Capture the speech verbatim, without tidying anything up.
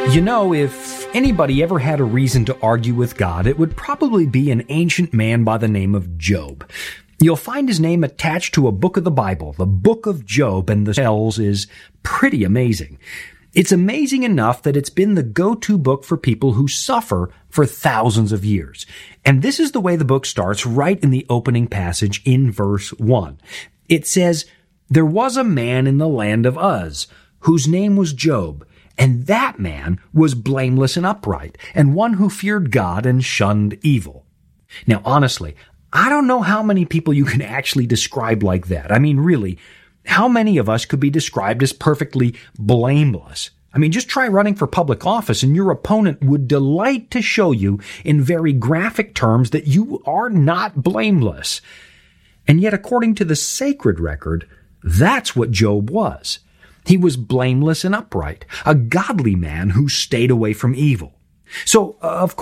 You know, if anybody ever had a reason to argue with God, it would probably be an ancient man by the name of Job. You'll find his name attached to a book of the Bible, the Book of Job, and the tells is pretty amazing. It's amazing enough that it's been the go-to book for people who suffer for thousands of years. And this is the way the book starts right in the opening passage in verse one. It says, "There was a man in the land of Uz, whose name was Job. And that man was blameless and upright, and one who feared God and shunned evil." Now, honestly, I don't know how many people you can actually describe like that. I mean, really, how many of us could be described as perfectly blameless? I mean, just try running for public office and your opponent would delight to show you in very graphic terms that you are not blameless. And yet, according to the sacred record, that's what Job was. He was blameless and upright, a godly man who stayed away from evil. So, of